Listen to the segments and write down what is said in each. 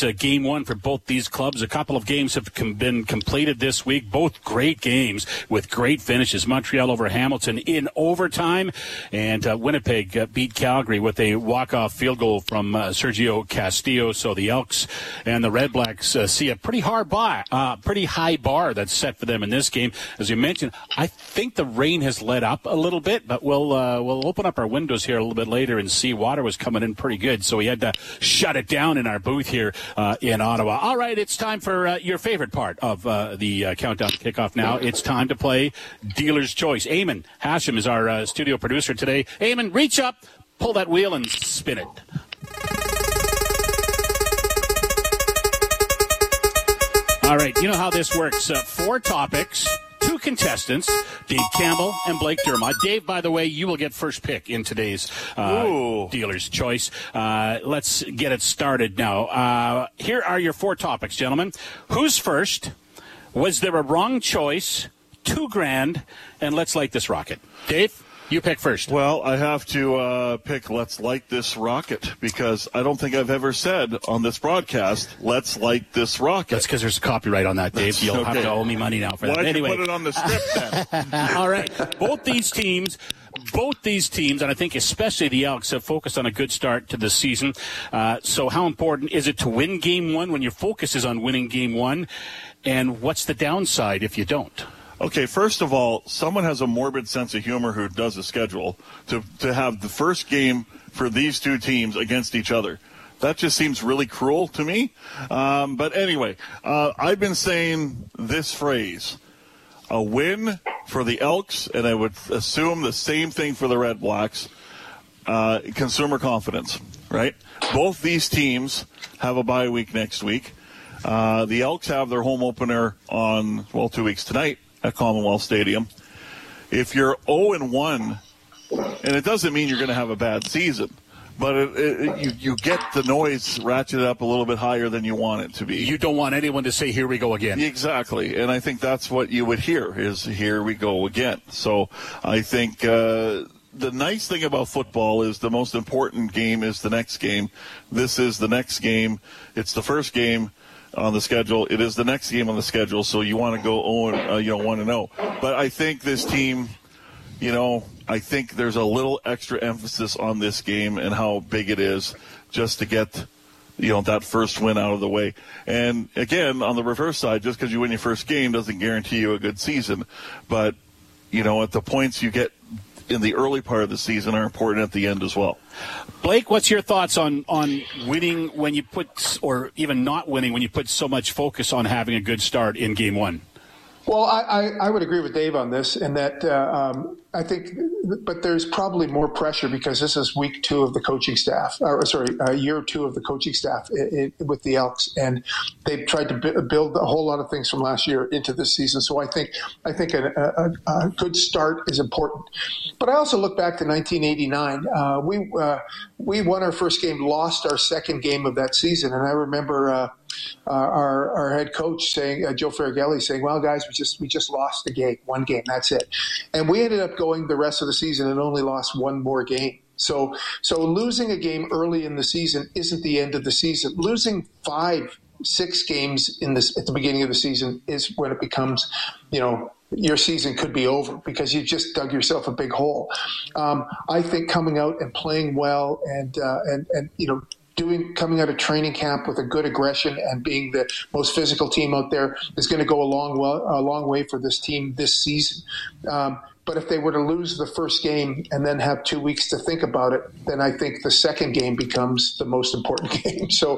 game one for both these clubs. A couple of games have been completed this week, both great games with great finishes. Montreal over Hamilton in overtime, and Winnipeg beat Calgary with a walk-off field goal from Sergio Castillo. So the Elks and the Red Blacks see a pretty high bar that's set for them in this game. As you mentioned, I think the rain has let up a little bit, but we'll open up our windows here a little bit later and see water was coming in pretty good, so we had to shut it down in our booth here in Ottawa. All right, it's time for your favorite part of the countdown to kickoff now. It's time to play Dealer's Choice. Eamon Hashem is our studio producer today. Eamon, reach up, pull that wheel, and spin it. All right, you know how this works. 4 topics, 2 contestants, Dave Campbell and Blake Dermott. Dave, by the way, you will get first pick in today's Dealer's Choice. Let's get it started now. Here are your 4 topics, gentlemen. Who's first? Was there a wrong choice? $2,000, and let's light this rocket. Dave? You pick first. Well, I have to pick Let's Light This Rocket, because I don't think I've ever said on this broadcast, Let's Light This Rocket. That's because there's copyright on that, Dave. You'll have to owe me money now for that. Why did anyway. you put it on the script then? All right. Both these teams, and I think especially the Elks, have focused on a good start to the season. So how important is it to win Game 1 when your focus is on winning Game 1? And what's the downside if you don't? Okay, first of all, someone has a morbid sense of humor who does a schedule to have the first game for these 2 teams against each other. That just seems really cruel to me. But anyway, I've been saying this phrase, a win for the Elks, and I would assume the same thing for the Red Blacks, consumer confidence, right? Both these teams have a bye week next week. The Elks have their home opener on, 2 weeks tonight at Commonwealth Stadium. If you're 0-1, and it doesn't mean you're going to have a bad season, but you get the noise ratcheted up a little bit higher than you want it to be. You don't want anyone to say, here we go again. Exactly, and I think that's what you would hear is, here we go again. So I think the nice thing about football is the most important game is the next game. This is the next game. It's the first game on the schedule. It is the next game on the schedule, so you want to go 1-0. But I think this team, I think there's a little extra emphasis on this game and how big it is just to get, that first win out of the way. And again, on the reverse side, just because you win your first game doesn't guarantee you a good season. But, at the points you get in the early part of the season are important at the end as well. Blake, what's your thoughts on winning when you put, or even not winning when you put so much focus on having a good start in Game 1? Well, I would agree with Dave on this, in that I think, but there's probably more pressure because this is week 2 of the coaching staff, year 2 of the coaching staff with the Elks, and they've tried to build a whole lot of things from last year into this season. So I think a good start is important. But I also look back to 1989. We won our first game, lost our second game of that season, and I remember our head coach saying, Joe Faragelli saying, "Well, guys, we just lost one game, that's it." And we ended up going the rest of the season and only lost one more game. So losing a game early in the season isn't the end of the season. Losing 5-6 games at the beginning of the season is when it becomes, your season could be over because you just dug yourself a big hole. I think coming out and playing well and coming out of training camp with a good aggression and being the most physical team out there is going to go a long way for this team this season. But if they were to lose the first game and then have 2 weeks to think about it, then I think the second game becomes the most important game. So,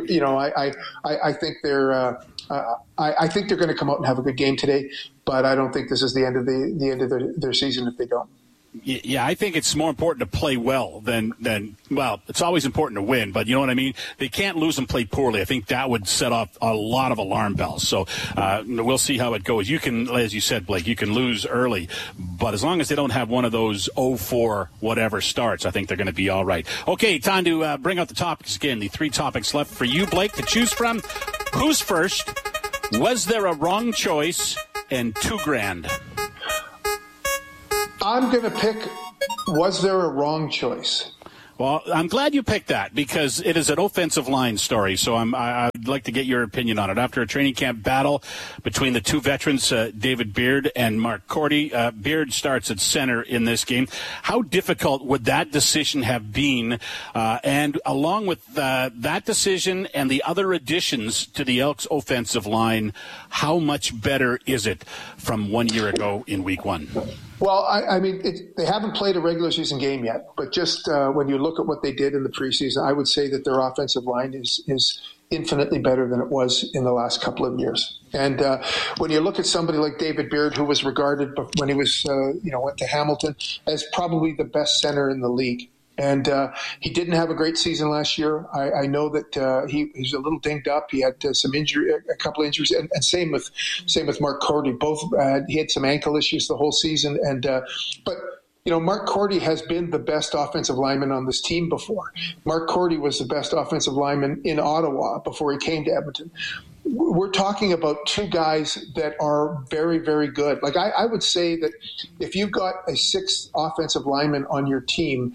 I think they're I think they're going to come out and have a good game today, but I don't think this is the end of their season if they don't. Yeah, I think it's more important to play well than it's always important to win, but you know what I mean? They can't lose and play poorly. I think that would set off a lot of alarm bells. So we'll see how it goes. You can, as you said, Blake, you can lose early, but as long as they don't have one of those 0-4 whatever starts, I think they're going to be all right. Okay, time to bring out the topics again. The 3 topics left for you, Blake, to choose from. Who's first? Was there a wrong choice? And $2,000. I'm going to pick, was there a wrong choice? Well, I'm glad you picked that because it is an offensive line story. So I'd like to get your opinion on it. After a training camp battle between the two veterans, David Beard and Mark Cordy, Beard starts at center in this game. How difficult would that decision have been? And along with that decision and the other additions to the Elks offensive line, how much better is it from 1 year ago in week one? Well, I mean, they haven't played a regular season game yet, but just when you look at what they did in the preseason, I would say that their offensive line is infinitely better than it was in the last couple of years. And when you look at somebody like David Beard, who was regarded when he was, went to Hamilton as probably the best center in the league. And he didn't have a great season last year. I know that he's a little dinged up. He had a couple injuries, and same with Mark Cordy. Both he had some ankle issues the whole season. And but Mark Cordy has been the best offensive lineman on this team before. Mark Cordy was the best offensive lineman in Ottawa before he came to Edmonton. We're talking about two guys that are very, very good. Like I would say that if you've got a sixth offensive lineman on your team,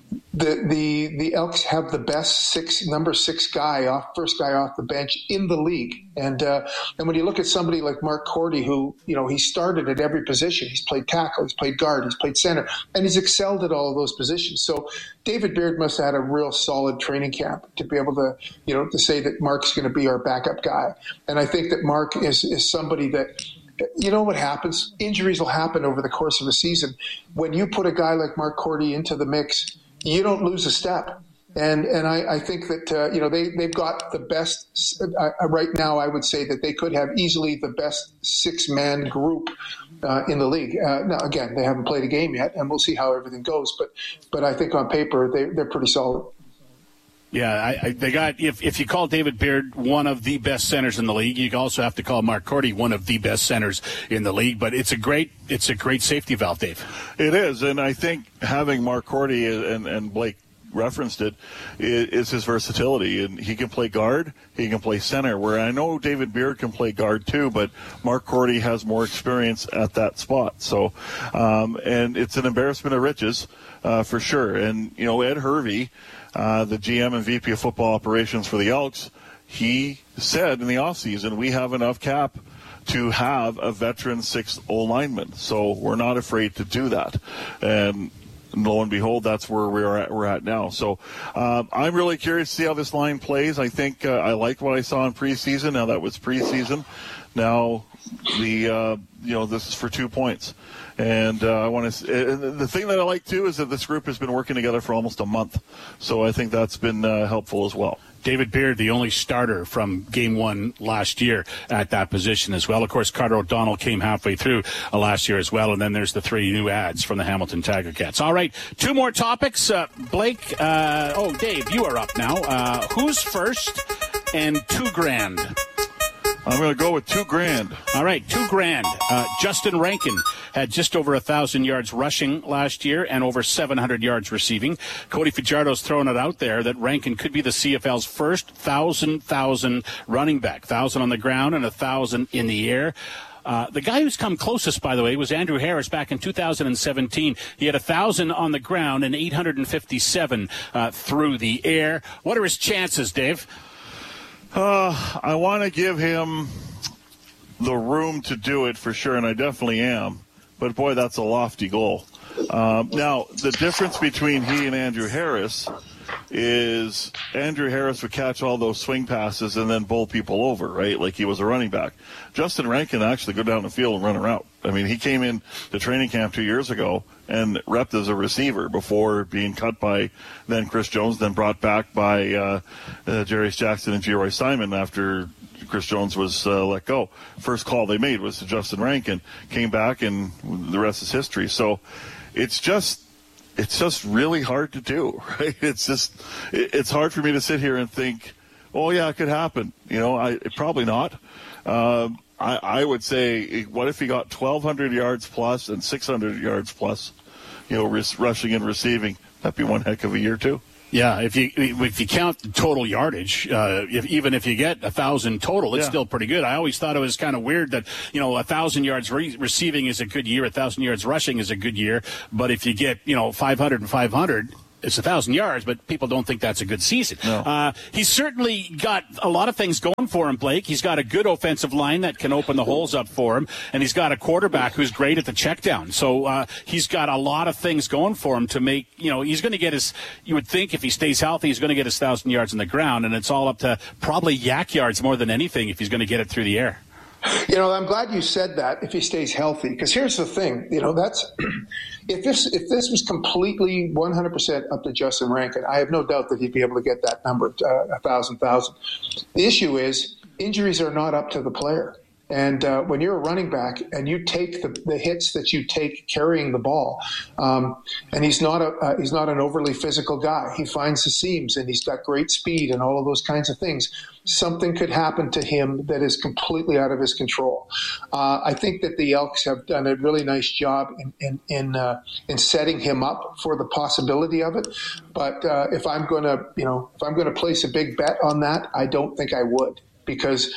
the Elks have the best number six guy, first guy off the bench in the league. And when you look at somebody like Mark Cordy, who, he started at every position. He's played tackle, he's played guard, he's played center, and he's excelled at all of those positions. So David Beard must have had a real solid training camp to be able to, to say that Mark's going to be our backup guy. And I think that Mark is somebody that, what happens? Injuries will happen over the course of a season. When you put a guy like Mark Cordy into the mix, you don't lose a step. And I think that, they've got the best right now. I would say that they could have easily the best six-man group in the league. Now, again, they haven't played a game yet, and we'll see how everything goes. But I think on paper, they're pretty solid. Yeah, they got. If you call David Beard one of the best centers in the league, you also have to call Mark Cordy one of the best centers in the league. But it's a great safety valve, Dave. It is, and I think having Mark Cordy and Blake referenced it is his versatility, and he can play guard, he can play center. Where I know David Beard can play guard too, but Mark Cordy has more experience at that spot. So, and it's an embarrassment of riches for sure. And Ed Hervey, the GM and VP of football operations for the Elks, he said in the offseason, we have enough cap to have a veteran sixth O-lineman. So we're not afraid to do that. And lo and behold, that's where we're at now. So I'm really curious to see how this line plays. I think I like what I saw in preseason. Now that was preseason. Now this is for 2 points. And I want to. The thing that I like too is that this group has been working together for almost a month, so I think that's been helpful as well. David Beard, the only starter from Game 1 last year at that position as well. Of course, Carter O'Donnell came halfway through last year as well, and then there's the three new adds from the Hamilton Tiger Cats. All right, two more topics. Blake, Dave, you are up now. Who's first and $2,000? I'm going to go with $2,000. All right, $2,000. Justin Rankin had just over 1,000 yards rushing last year and over 700 yards receiving. Cody Fajardo's throwing it out there that Rankin could be the CFL's first 1,000 running back, 1,000 on the ground and 1,000 in the air. The guy who's come closest, by the way, was Andrew Harris back in 2017. He had 1,000 on the ground and 857 through the air. What are his chances, Dave? I want to give him the room to do it for sure, and I definitely am. But, boy, that's a lofty goal. Now, the difference between he and Andrew Harris is Andrew Harris would catch all those swing passes and then bowl people over, right, like he was a running back. Justin Rankin actually go down the field and run a route. I mean, he came in to training camp 2 years ago and repped as a receiver before being cut by then Chris Jones, then brought back by Jarius Jackson and Geroy Simon after Chris Jones was let go. First call they made was to Justin Rankin. Came back, and the rest is history. So it's just really hard to do, right? It's hard for me to sit here and think, oh, yeah, it could happen. Probably not. I would say, what if he got 1,200 yards plus and 600 yards plus, rushing and receiving? That'd be one heck of a year, too. Yeah, if you count the total yardage, even if you get 1,000 total, it's still pretty good. I always thought it was kind of weird that 1,000 yards receiving is a good year, 1,000 yards rushing is a good year, but if you get 500 and 500, it's 1,000 yards, but people don't think that's a good season. No. He's certainly got a lot of things going for him, Blake. He's got a good offensive line that can open the holes up for him, and he's got a quarterback who's great at the check down. So he's got a lot of things going for him to make, he's going to get his, you would think if he stays healthy, he's going to get his 1,000 yards on the ground, and it's all up to probably yak yards more than anything if he's going to get it through the air. I'm glad you said that, if he stays healthy, because here's the thing, that's if this was completely 100% up to Justin Rankin, I have no doubt that he'd be able to get that number, 1,000. The issue is injuries are not up to the player. And when you're a running back and you take the hits that you take carrying the ball, and he's not an overly physical guy. He finds the seams and he's got great speed and all of those kinds of things. Something could happen to him that is completely out of his control. I think that the Elks have done a really nice job in setting him up for the possibility of it. But if I'm going to place a big bet on that, I don't think I would, because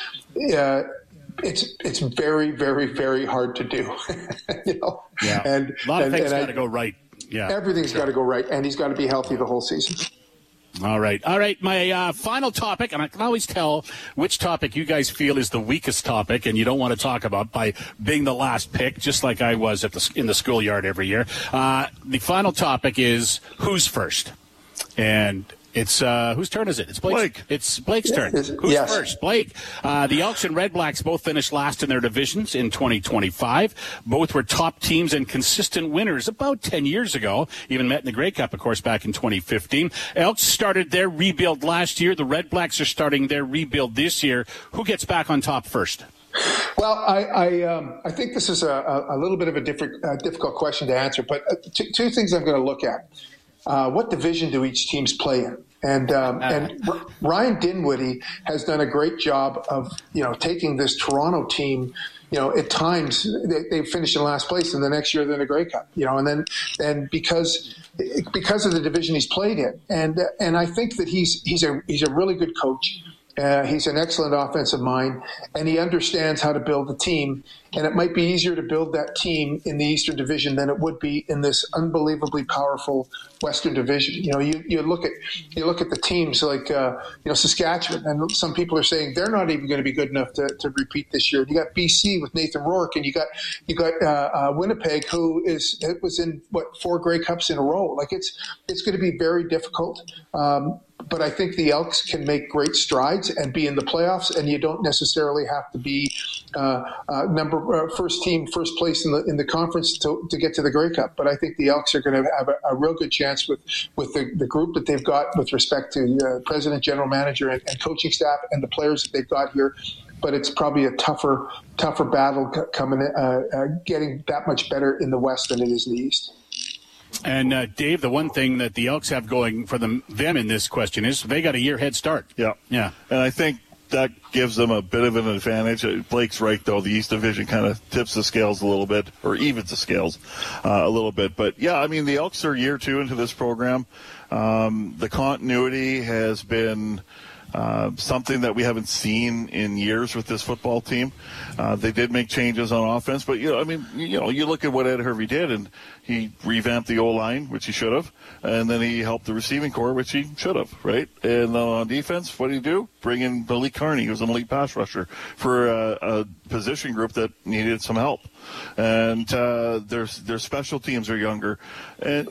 it's very, very, very hard to do. Yeah. And a lot of things got to go right. Yeah, everything's got to go right, and he's got to be healthy the whole season. All right. My final topic, and I can always tell which topic you guys feel is the weakest topic and you don't want to talk about by being the last pick, just like I was in the schoolyard every year. The final topic is who's first, and it's whose turn is it? It's Blake. It's Blake's turn. Who's first? Blake. The Elks and Red Blacks both finished last in their divisions in 2025. Both were top teams and consistent winners about 10 years ago. Even met in the Grey Cup, of course, back in 2015. Elks started their rebuild last year. The Red Blacks are starting their rebuild this year. Who gets back on top first? Well, I think this is a little bit of a difficult question to answer, but two things I'm going to look at. What division do each teams play in? And Ryan Dinwiddie has done a great job of, taking this Toronto team. At times they finish in last place, and the next year they're in the Grey Cup. And because of the division he's played in, and I think that he's a really good coach. He's an excellent offensive mind, and he understands how to build a team. And it might be easier to build that team in the Eastern Division than it would be in this unbelievably powerful Western Division. You look at the teams like Saskatchewan, and some people are saying they're not even going to be good enough to repeat this year. You got BC with Nathan Rourke, and you got Winnipeg, who was in 4 Grey Cups in a row. Like it's going to be very difficult. But I think the Elks can make great strides and be in the playoffs, and you don't necessarily have to be first place in the conference to get to the Grey Cup. But I think the Elks are going to have a real good chance with the group that they've got with respect to president, general manager, and coaching staff, and the players that they've got here. But it's probably a tougher battle coming, getting that much better in the West than it is in the East. And Dave, the one thing that the Elks have going for them in this question is they got a year head start. Yeah. And I think that gives them a bit of an advantage. Blake's right, though. The East Division kind of tips the scales a little bit, or evens the scales a little bit. But, yeah, I mean, the Elks are year 2 into this program. The continuity has been something that we haven't seen in years with this football team. They did make changes on offense, but you look at what Ed Hervey did, and he revamped the O-line, which he should have, and then he helped the receiving core, which he should have, right? And on defense, what did he do? Bring in Billy Carney, who was an elite pass rusher, for a position group that needed some help. And their special teams are younger, and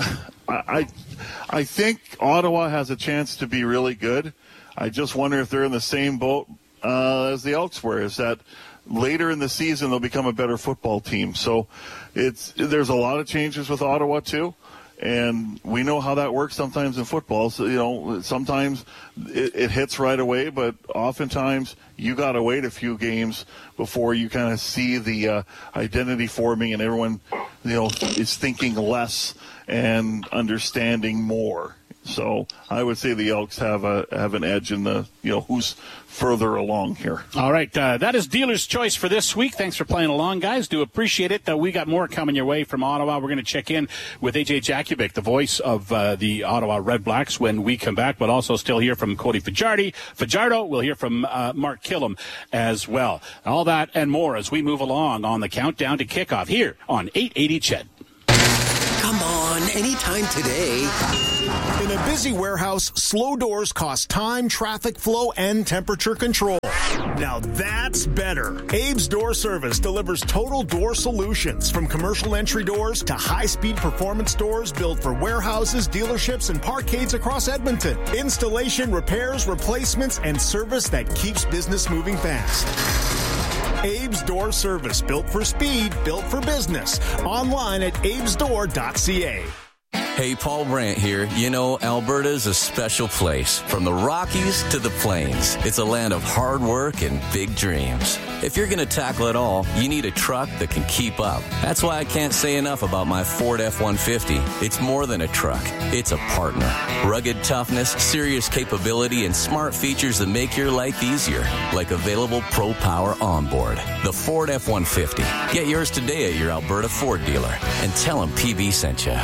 I think Ottawa has a chance to be really good. I just wonder if they're in the same boat as the Elks were, is that later in the season they'll become a better football team. So there's a lot of changes with Ottawa too, and we know how that works sometimes in football. So, sometimes it hits right away, but oftentimes you got to wait a few games before you kind of see the identity forming, and everyone is thinking less and understanding more. So I would say the Elks have an edge in the who's further along here. All right, that is Dealer's Choice for this week. Thanks for playing along, guys. Do appreciate it. We got more coming your way from Ottawa. We're going to check in with AJ Jakubic, the voice of the Ottawa Red Blacks, when we come back. But also still hear from Cody Fajardo. We'll hear from Mark Killam as well. All that and more as we move along on the countdown to kickoff here on 880 CHED. Come on. on anytime today. In a busy warehouse, slow doors cost time, traffic flow, and temperature control. Now that's better. Abe's Door Service delivers total door solutions, from commercial entry doors to high-speed performance doors built for warehouses, dealerships, and parkades across Edmonton. Installation, repairs, replacements, and service that keeps business moving fast. Abe's Door Service, built for speed, built for business. Online at abesdoor.ca. Hey, Paul Brandt here. You know, Alberta's a special place. From the Rockies to the Plains, it's a land of hard work and big dreams. If you're going to tackle it all, you need a truck that can keep up. That's why I can't say enough about my Ford F-150. It's more than a truck. It's a partner. Rugged toughness, serious capability, and smart features that make your life easier, like available Pro Power onboard. The Ford F-150. Get yours today at your Alberta Ford dealer and tell them PB sent you.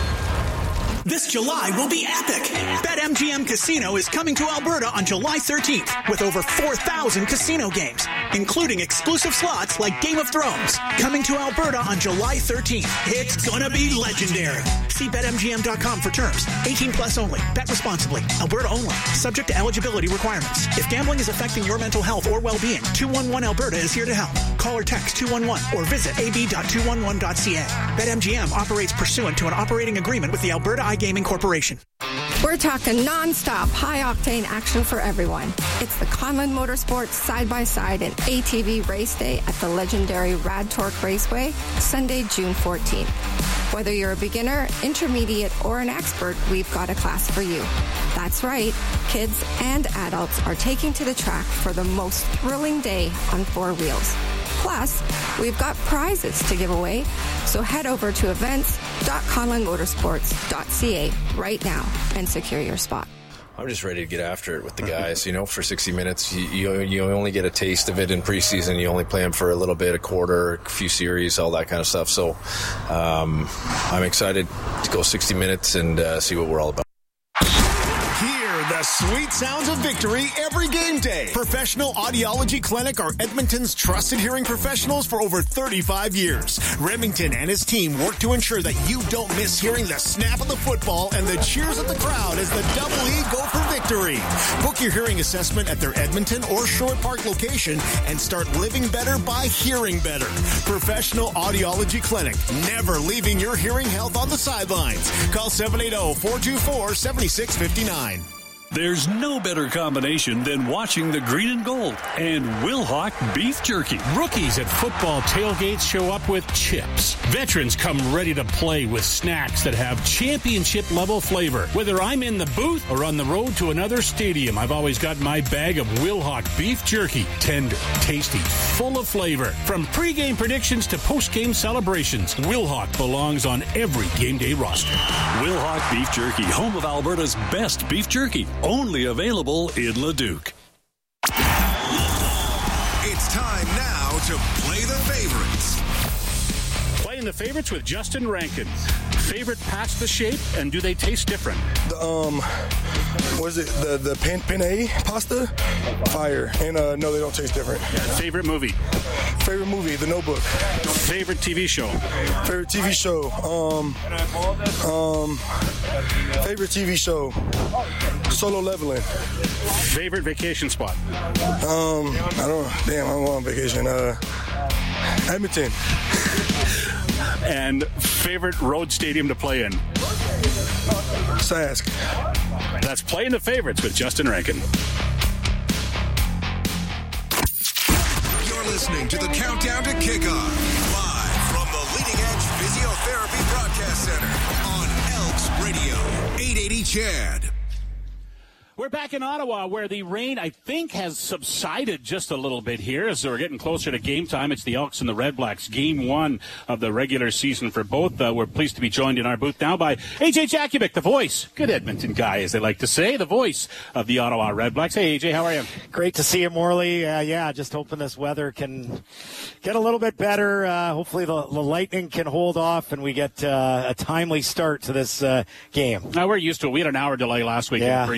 This July will be epic. BetMGM Casino is coming to Alberta on July 13th with over 4,000 casino games, including exclusive slots like Game of Thrones. Coming to Alberta on July 13th. It's gonna be legendary. See BetMGM.com for terms. 18 plus only. Bet responsibly. Alberta only. Subject to eligibility requirements. If gambling is affecting your mental health or well-being, 211 Alberta is here to help. Call or text 211 or visit ab.211.ca. BetMGM operates pursuant to an operating agreement with the Alberta iGaming Corporation. We're talking non-stop, high-octane action for everyone. It's the Conlon Motorsports Side-by-Side and ATV Race Day at the legendary Rad Torque Raceway, Sunday, June 14th. Whether you're a beginner, intermediate, or an expert, we've got a class for you. That's right, kids and adults are taking to the track for the most thrilling day on four wheels. Plus, we've got prizes to give away, so head over to events.conlonmotorsports.ca right now and secure your spot. I'm just ready to get after it with the guys. You know, for 60 minutes, you only get a taste of it in preseason. You only play them for a little bit, a quarter, a few series, all that kind of stuff. So I'm excited to go 60 minutes and see what we're all about. The sweet sounds of victory every game day. Professional Audiology Clinic are Edmonton's trusted hearing professionals for over 35 years. Remington and his team work to ensure that you don't miss hearing the snap of the football and the cheers of the crowd as the Double E go for victory. Book your hearing assessment at their Edmonton or Sherwood Park location and start living better by hearing better. Professional Audiology Clinic, never leaving your hearing health on the sidelines. Call 780-424-7659. There's no better combination than watching the green and gold and Wilhauk beef jerky. Rookies at football tailgates show up with chips. Veterans come ready to play with snacks that have championship-level flavor. Whether I'm in the booth or on the road to another stadium, I've always got my bag of Wilhauk beef jerky. Tender, tasty, full of flavor. From pregame predictions to postgame celebrations, Wilhauk belongs on every game day roster. Wilhauk beef jerky, home of Alberta's best beef jerky. Only available in Leduc. It's time now to play the favorites. Playing the favorites with Justin Rankin. Favorite past the shape, and do they taste different? What is it? The penne pasta? Fire. And no, they don't taste different. Favorite movie? Favorite movie, The Notebook. Favorite TV show? Favorite TV show? Favorite TV show? Solo Leveling. Favorite vacation spot? I'm on vacation. Edmonton. And favorite road stadium to play in? Sask. That's Playing the Favorites with Justin Rankin. You're listening to the Countdown to Kickoff, live from the Leading Edge Physiotherapy Broadcast Center on Elks Radio, 880 CHAD. We're back in Ottawa, where the rain, I think, has subsided just a little bit here as we're getting closer to game time. It's the Elks and the Red Blacks, game one of the regular season for both. We're pleased to be joined in our booth now by AJ Jakubic, the voice, good Edmonton guy, as they like to say, the voice of the Ottawa Red Blacks. Hey, AJ, how are you? Great to see you, Morley. Just hoping this weather can get a little bit better. Hopefully the lightning can hold off and we get a timely start to this game. Now, we're used to it. We had an hour delay last week in preseason.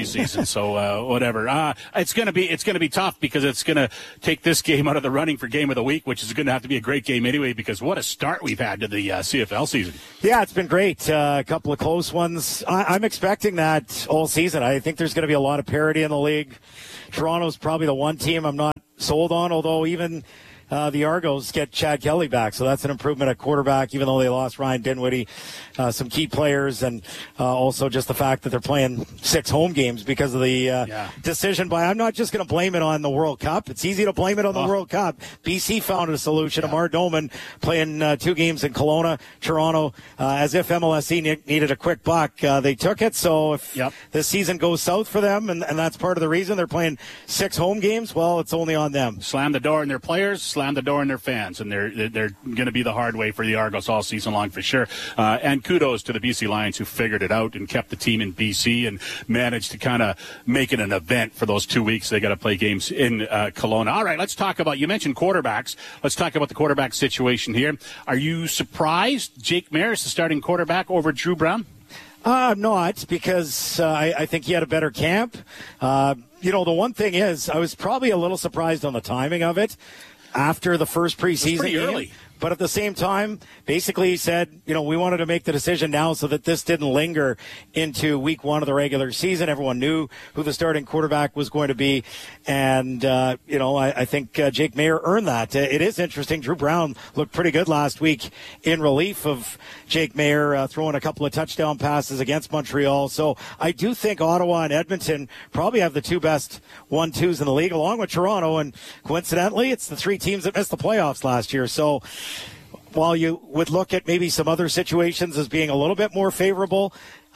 So whatever. It's going to be tough because it's going to take this game out of the running for game of the week, which is going to have to be a great game anyway. Because what a start we've had to the CFL season. Yeah, it's been great. A couple of close ones. I'm expecting that all season. I think there's going to be a lot of parity in the league. Toronto's probably the one team I'm not sold on, although even the Argos get Chad Kelly back, so that's an improvement at quarterback, even though they lost Ryan Dinwiddie, some key players, and also just the fact that they're playing 6 home games because of the decision by, I'm not just going to blame it on the World Cup. It's easy to blame it on the World Cup. BC found a solution. Amar Doman playing 2 games in Kelowna, Toronto, as if MLSE needed a quick buck. They took it, so if this season goes south for them, and that's part of the reason they're playing 6 home games, well, it's only on them. Slam the door on their players, slam the door on their fans, and they're going to be the hard way for the Argos all season long for sure. And kudos to the BC Lions who figured it out and kept the team in BC and managed to kind of make it an event for those 2 weeks. They got to play games in Kelowna. All right, let's talk about, you mentioned quarterbacks. Let's talk about the quarterback situation here. Are you surprised Jake Maier is the starting quarterback over Drew Brown? I'm not, because I think he had a better camp. The one thing is, I was probably a little surprised on the timing of it after the first preseason game. Early. But at the same time, basically he said, we wanted to make the decision now so that this didn't linger into week 1 of the regular season. Everyone knew who the starting quarterback was going to be. And, I think Jake Maier earned that. It is interesting. Drew Brown looked pretty good last week in relief of Jake Maier, throwing a couple of touchdown passes against Montreal. So I do think Ottawa and Edmonton probably have the 2 best 1-2s in the league, along with Toronto. And coincidentally, it's the 3 teams that missed the playoffs last year. So while you would look at maybe some other situations as being a little bit more favorable,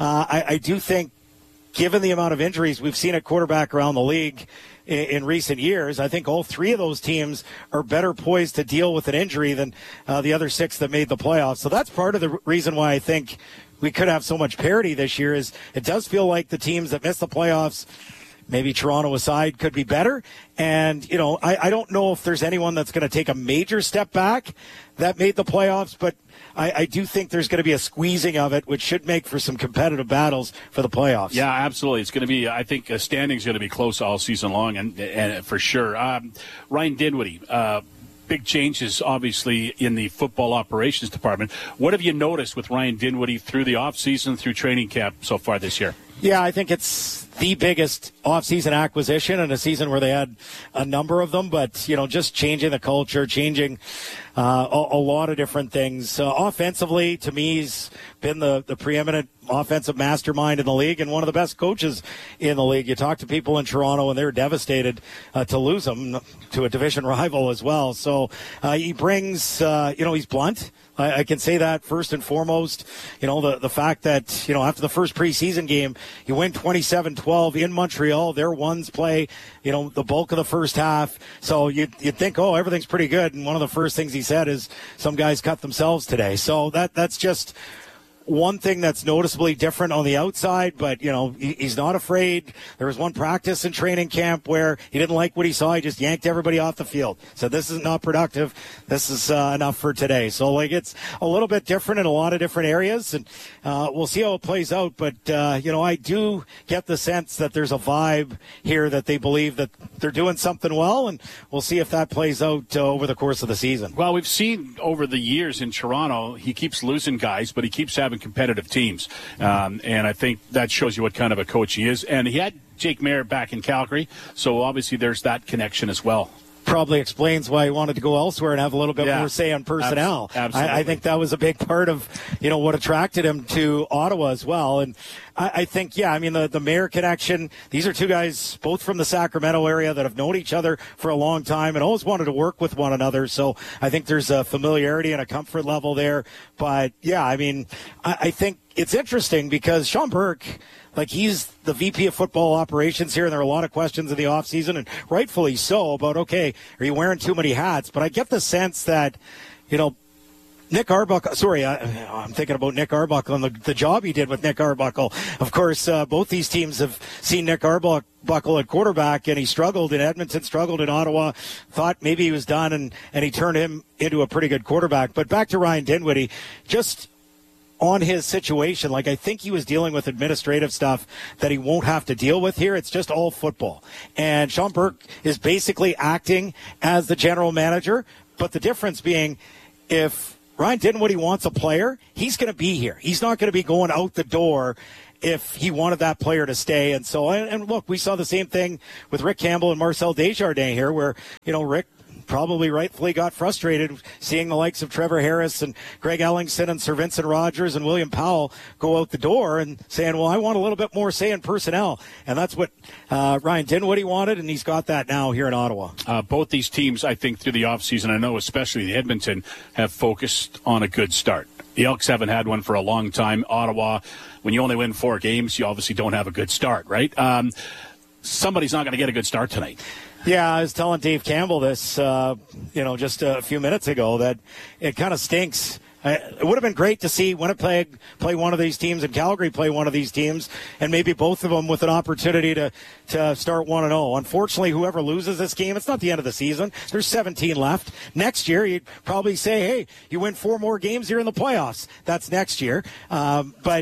I do think, given the amount of injuries we've seen at quarterback around the league in recent years, I think all 3 of those teams are better poised to deal with an injury than the other 6 that made the playoffs. So that's part of the reason why I think we could have so much parity this year, is it does feel like the teams that missed the playoffs, maybe Toronto aside, could be better. And, I don't know if there's anyone that's going to take a major step back that made the playoffs, but I do think there's going to be a squeezing of it, which should make for some competitive battles for the playoffs. Yeah, absolutely. It's going to be, I think, standing's going to be close all season long, and for sure. Ryan Dinwiddie, big changes, obviously, in the football operations department. What have you noticed with Ryan Dinwiddie through the offseason, through training camp so far this year? Yeah, I think it's the biggest offseason acquisition in a season where they had a number of them, but, just changing the culture, changing a lot of different things. Offensively, to me, he's been the preeminent offensive mastermind in the league and one of the best coaches in the league. You talk to people in Toronto, and they're devastated to lose him to a division rival as well. So he brings, he's blunt. I can say that first and foremost. The fact that, after the first preseason game, you win 27-12 in Montreal. Their ones play, the bulk of the first half. So you'd think, everything's pretty good. And one of the first things he said is some guys cut themselves today. So that's just one thing that's noticeably different on the outside, but, he's not afraid. There was one practice in training camp where he didn't like what he saw. He just yanked everybody off the field. Said, this is not productive. This is enough for today. So, it's a little bit different in a lot of different areas, and we'll see how it plays out. But, I do get the sense that there's a vibe here that they believe that they're doing something well, and we'll see if that plays out over the course of the season. Well, we've seen over the years in Toronto, he keeps losing guys, but he keeps having competitive teams. And I think that shows you what kind of a coach he is. And he had Jake Maier back in Calgary, so obviously there's that connection as well. Probably explains why he wanted to go elsewhere and have a little bit more say on personnel. Absolutely. I think that was a big part of, what attracted him to Ottawa as well. And I think, the Maier connection, these are 2 guys, both from the Sacramento area, that have known each other for a long time and always wanted to work with one another. So I think there's a familiarity and a comfort level there. But, I think it's interesting because Sean Burke, he's the VP of football operations here, and there are a lot of questions in the offseason, and rightfully so, about, okay, are you wearing too many hats? But I get the sense that, Nick Arbuckle, I'm thinking about Nick Arbuckle and the job he did with Nick Arbuckle. Of course, both these teams have seen Nick Arbuckle at quarterback, and he struggled in Edmonton, struggled in Ottawa, thought maybe he was done, and he turned him into a pretty good quarterback. But back to Ryan Dinwiddie, just on his situation. Like, I think he was dealing with administrative stuff that he won't have to deal with here. It's just all football. And Sean Burke is basically acting as the general manager, but the difference being, if Ryan Dinwiddie wants a player, he's going to be here. He's not going to be going out the door if he wanted that player to stay. And so, and look, we saw the same thing with Rick Campbell and Marcel Desjardins here, where, Rick probably rightfully got frustrated seeing the likes of Trevor Harris and Greg Ellingson and Sir Vincent Rogers and William Powell go out the door and saying, well, I want a little bit more say in personnel. And that's what Ryan Dinwiddie wanted, and he's got that now here in Ottawa. Both these teams, I think, through the offseason, I know especially the Edmonton, have focused on a good start. The Elks haven't had one for a long time. Ottawa, when you only win 4 games, you obviously don't have a good start, right? Somebody's not going to get a good start tonight. Yeah, I was telling Dave Campbell this, just a few minutes ago, that it kind of stinks. It would have been great to see Winnipeg play one of these teams and Calgary play one of these teams, and maybe both of them with an opportunity to start 1-0. Unfortunately, whoever loses this game, it's not the end of the season. There's 17 left. Next year, you'd probably say, hey, you win 4 more games, you're in the playoffs. That's next year. But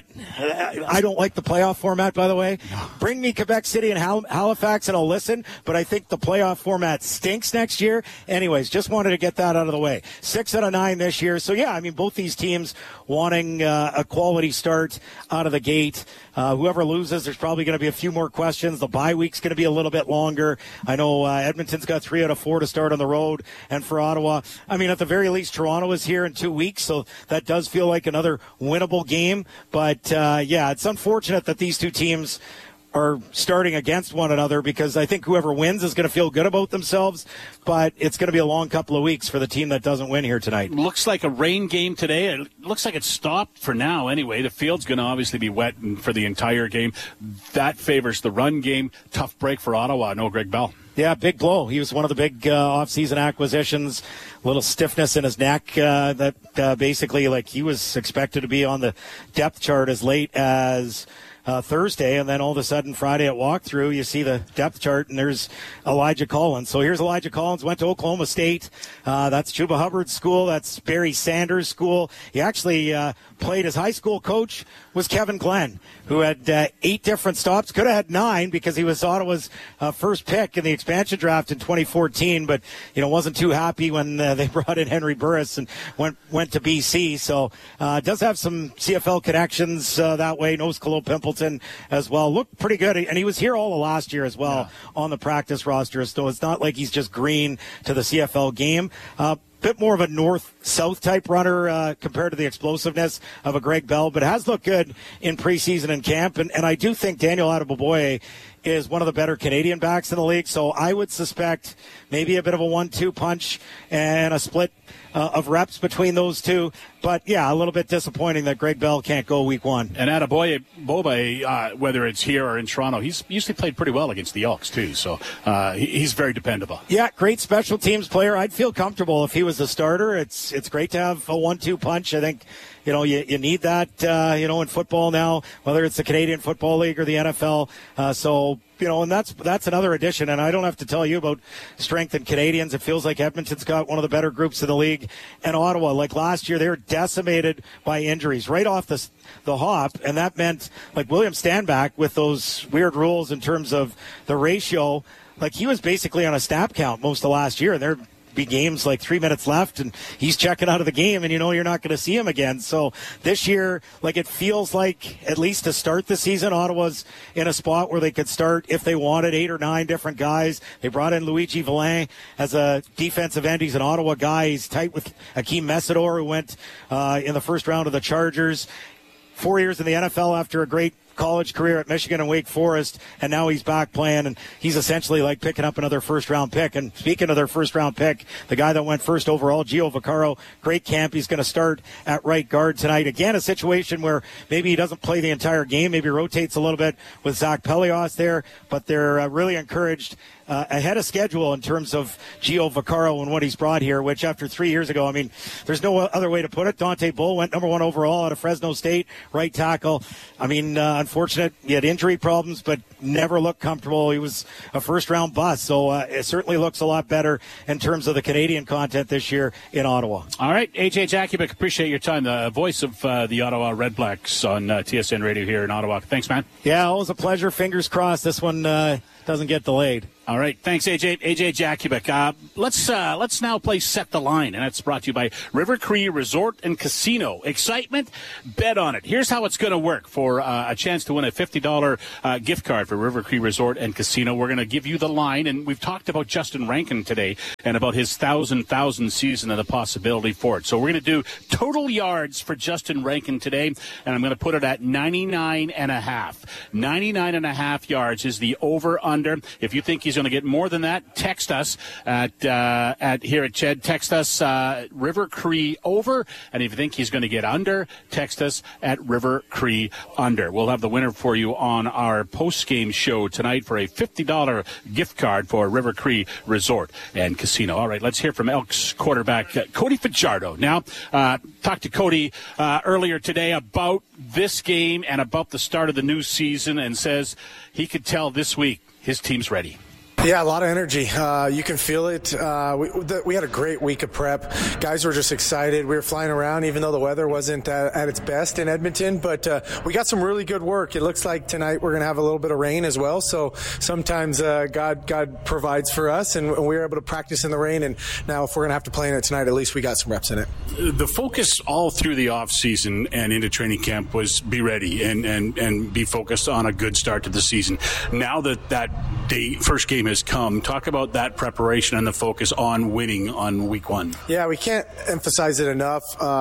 I don't like the playoff format, by the way. Bring me Quebec City and Halifax, and I'll listen. But I think the playoff format stinks next year. Anyways, just wanted to get that out of the way. 6 out of 9 this year. So, yeah, I mean, both these teams wanting a quality start out of the gate. Whoever loses, there's probably going to be a few more questions. The bye week's going to be a little bit longer. I know Edmonton's got 3 out of 4 to start on the road. And for Ottawa, I mean, at the very least, Toronto is here in 2 weeks, so that does feel like another winnable game. But, it's unfortunate that these two teams are starting against one another, because I think whoever wins is going to feel good about themselves, but it's going to be a long couple of weeks for the team that doesn't win here tonight. Looks like a rain game today. It looks like it's stopped for now anyway. The field's going to obviously be wet for the entire game. That favors the run game. Tough break for Ottawa. No Greg Bell. Yeah, big blow. He was one of the big off-season acquisitions. A little stiffness in his neck that basically, like, he was expected to be on the depth chart as late as Thursday, and then all of a sudden Friday at walkthrough, you see the depth chart, and there's Elijah Collins. So here's Elijah Collins, went to Oklahoma State. That's Chuba Hubbard's school. That's Barry Sanders' school. He actually played, his high school coach was Kevin Glenn, who had 8 different stops. Could have had 9 because he was Ottawa's first pick in the expansion draft in 2014, but wasn't too happy when they brought in Henry Burris and went to BC. So does have some CFL connections that way. Knows Khalil Pimpleton as well. Looked pretty good, and he was here all of last year as well on the practice roster. So it's not like he's just green to the CFL game. Bit more of a north-south type runner compared to the explosiveness of a Greg Bell, but has looked good in preseason and camp. And I do think Daniel Adeboboye is one of the better Canadian backs in the league. So I would suspect maybe a bit of a 1-2 punch and a split of reps between those two. But, yeah, a little bit disappointing that Greg Bell can't go week 1. And Adeboboye, whether it's here or in Toronto, he's usually played pretty well against the Elks, too. So he's very dependable. Yeah, great special teams player. I'd feel comfortable if he was the starter. It's great to have a 1-2 punch. I think, you need that, in football now, whether it's the Canadian Football League or the NFL. And that's another addition. And I don't have to tell you about strength in Canadians. It feels like Edmonton's got one of the better groups in the league. And Ottawa, like last year, they were decimated by injuries right off the hop. And that meant, like, William Stanback with those weird rules in terms of the ratio, like, he was basically on a snap count most of last year. And they're be games like 3 minutes left and he's checking out of the game, and you're not going to see him again. So this year, like, it feels like, at least to start the season, Ottawa's in a spot where they could start, if they wanted, 8 or 9 different guys. They brought in Luigi Villain as a defensive end. He's an Ottawa guy. He's tight with Akeem Messidor, who went in the first round of the Chargers. 4 years in the NFL after a great college career at Michigan and Wake Forest, and now he's back playing, and he's essentially like picking up another first-round pick. And speaking of their first-round pick, the guy that went first overall, Gio Vaccaro, great camp. He's going to start at right guard tonight. Again, a situation where maybe he doesn't play the entire game, maybe rotates a little bit with Zach Pelios there, but they're really encouraged ahead of schedule in terms of Gio Vaccaro and what he's brought here, which after 3 years ago, I mean, there's no other way to put it. Dante Bull went number 1 overall out of Fresno State, right tackle. I mean, unfortunate, he had injury problems, but never looked comfortable. He was a first-round bust, so it certainly looks a lot better in terms of the Canadian content this year in Ottawa. All right, AJ Jakubik, appreciate your time. The voice of the Ottawa Redblacks on TSN Radio here in Ottawa. Thanks, man. Yeah, always a pleasure. Fingers crossed this one doesn't get delayed. All right. Thanks, AJ Jakubik. Let's now play Set the Line, and that's brought to you by River Cree Resort and Casino. Excitement? Bet on it. Here's how it's going to work. For a chance to win a $50 gift card for River Cree Resort and Casino, we're going to give you the line, and we've talked about Justin Rankin today and about his 1,000 season and the possibility for it. So we're going to do total yards for Justin Rankin today, and I'm going to put it at 99.5. 99.5 yards is the over-under. If you think he's going to get more than that, text us at here at Ched. Text us River Cree over, and if you think he's going to get under, text us at River Cree under. We'll have the winner for you on our post-game show tonight for a $50 gift card for River Cree Resort and Casino. All right, let's hear from Elks quarterback Cody Fajardo. Now, talked to Cody earlier today about this game and about the start of the new season, and says he could tell this week his team's ready. Yeah, a lot of energy. You can feel it. We had a great week of prep. Guys were just excited. We were flying around, even though the weather wasn't at its best in Edmonton. But we got some really good work. It looks like tonight we're going to have a little bit of rain as well. So sometimes God provides for us, and we were able to practice in the rain. And now if we're going to have to play in it tonight, at least we got some reps in it. The focus all through the off season and into training camp was be ready and be focused on a good start to the season. Now that first game has come, talk about that preparation and the focus on winning on week 1. Yeah, we can't emphasize it enough.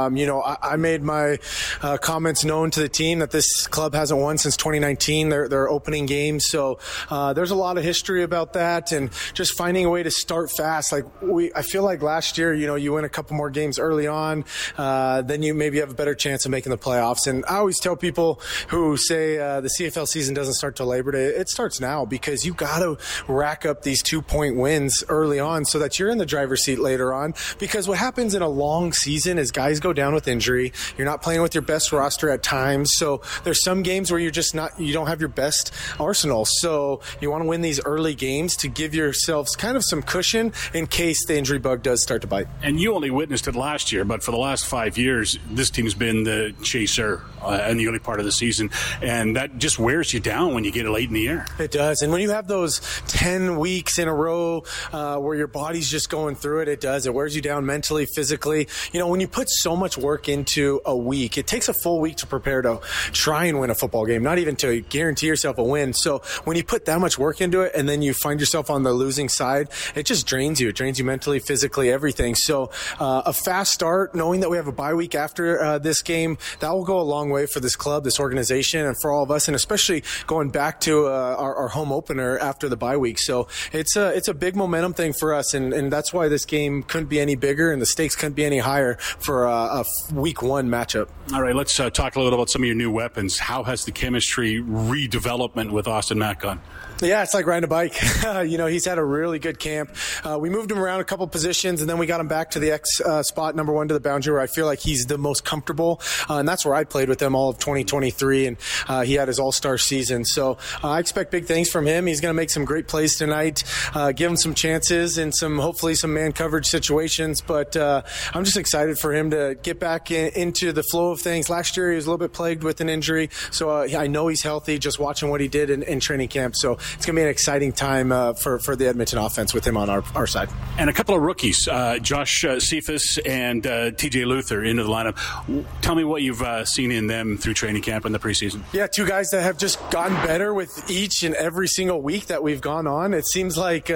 I made my comments known to the team that this club hasn't won since 2019, their opening game. So there's a lot of history about that, and just finding a way to start fast. I feel like last year, you win a couple more games early on, then you maybe have a better chance of making the playoffs. And I always tell people who say the CFL season doesn't start till Labor Day, it starts now, because you got to rack up these 2-point wins early on so that you're in the driver's seat later on. Because what happens in a long season is guys go down with injury. You're not playing with your best roster at times. So there's some games where you don't have your best arsenal. So you want to win these early games to give yourselves kind of some cushion in case the injury bug does start to bite. And you only witnessed it last year, but for the last 5 years, this team's been the chaser in the early part of the season. And that just wears you down when you get late in the year. It does. And when you have those 10 weeks in a row where your body's just going through it, it does. It wears you down mentally, physically. When you put so much work into a week, it takes a full week to prepare to try and win a football game, not even to guarantee yourself a win. So when you put that much work into it and then you find yourself on the losing side, it just drains you. It drains you mentally, physically, everything. So a fast start, knowing that we have a bye week after this game, that will go a long way for this club, this organization, and for all of us, and especially going back to our home opener after the bye week. So it's a big momentum thing for us, and that's why this game couldn't be any bigger and the stakes couldn't be any higher for a week 1 matchup. All right, let's talk a little about some of your new weapons. How has the chemistry redevelopment with Austin Mack gone? Yeah, it's like riding a bike. He's had a really good camp. We moved him around a couple positions, and then we got him back to the X spot, number 1 to the boundary, where I feel like he's the most comfortable. And that's where I played with him all of 2023, and he had his all-star season. So I expect big things from him. He's going to make some great plays tonight, give him some chances and hopefully some man coverage situations. But I'm just excited for him to get back into the flow of things. Last year, he was a little bit plagued with an injury. So I know he's healthy, just watching what he did in training camp. So it's going to be an exciting time for the Edmonton offense with him on our side. And a couple of rookies, Josh Cephas and TJ Luther into the lineup. Tell me what you've seen in them through training camp in the preseason. Yeah, 2 guys that have just gotten better with each and every single week that we've gone on. It seems like